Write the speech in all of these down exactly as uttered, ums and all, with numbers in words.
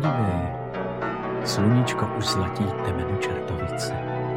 podívej, sluníčko už zlatí temeno Čertovice.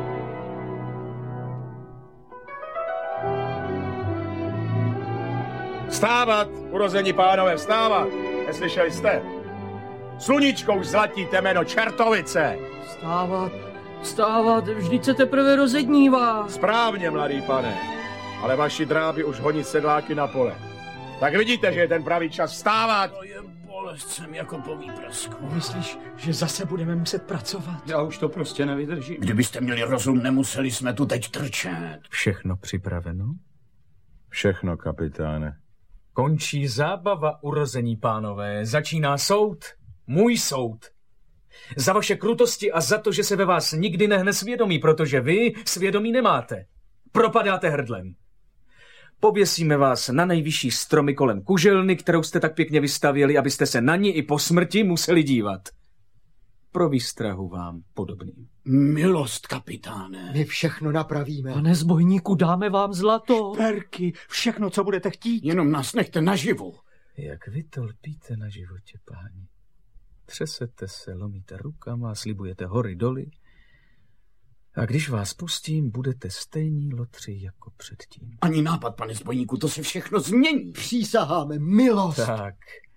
Vstávat, urození pánové, vstávat! Neslyšeli jste? Sluníčko už zlatí temeno Čertovice! Vstávat, vstávat, vždyť se teprve rozednívá. Správně, mladý pane, ale vaši dráby už honí sedláky na pole. Tak vidíte, že je ten pravý čas vstávat! To je bolest sem jako po výprasku. Myslíš, že zase budeme muset pracovat? Já už to prostě nevydržím. Kdybyste měli rozum, nemuseli jsme tu teď trčet. Všechno připraveno? Všechno, kapitáne. Končí zábava, urození pánové. Začíná soud. Můj soud. Za vaše krutosti a za to, že se ve vás nikdy nehne svědomí, protože vy svědomí nemáte. Propadáte hrdlem. Pověsíme vás na nejvyšší stromy kolem kuželny, kterou jste tak pěkně vystavěli, abyste se na ní i po smrti museli dívat. Pro výstrahu vám podobným. Milost, kapitáne. My všechno napravíme. Pane zbojníku, dáme vám zlato. Perky, všechno, co budete chtít. Jenom nás nechte naživu. Jak vy to lpíte na životě, páni. Třesete se, lomíte rukama, slibujete hory doly. A když vás pustím, budete stejní lotři jako předtím. Ani nápad, pane zbojníku, to se všechno změní. Přísaháme, milost. Tak,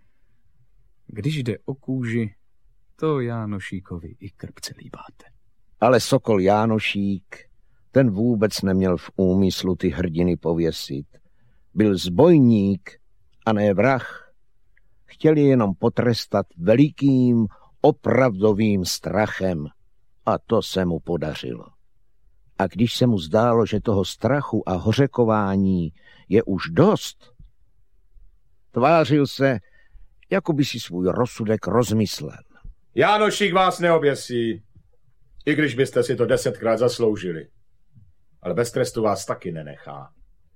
když jde o kůži, to Jánošíkovi i krpce líbáte. Ale Sokol Jánošík, ten vůbec neměl v úmyslu ty hrdiny pověsit. Byl zbojník a ne vrah. Chtěl je jenom potrestat velikým, opravdovým strachem. A to se mu podařilo. A když se mu zdálo, že toho strachu a hořekování je už dost, tvářil se, jako by si svůj rozsudek rozmyslel. Jánošík vás neoběsí, i když byste si to desetkrát zasloužili. Ale bez trestu vás taky nenechá.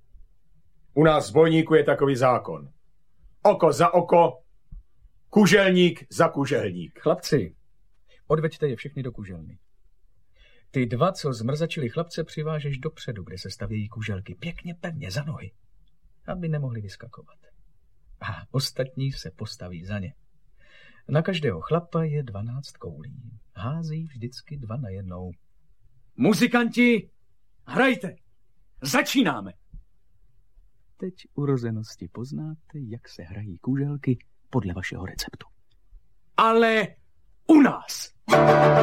U nás zbojníku je takový zákon. Oko za oko, kuželník za kuželník. Chlapci, odveďte je všechny do kuželny. Ty dva, co zmrzačili chlapce, přivážeš dopředu, kde se stavějí kuželky, pěkně pevně za nohy, aby nemohli vyskakovat. A ostatní se postaví za ně. Na každého chlapa je dvanáct koulí. Hází vždycky dva na jednou. Muzikanti, hrajte! Začínáme! Teď urozenosti poznáte, jak se hrají kuželky podle vašeho receptu. Ale u nás!